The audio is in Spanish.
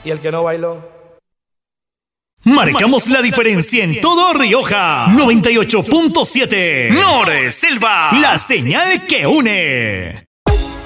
Y el que no bailó. Marcamos la diferencia en todo Rioja. 98.7. Nor Selva, la señal que une.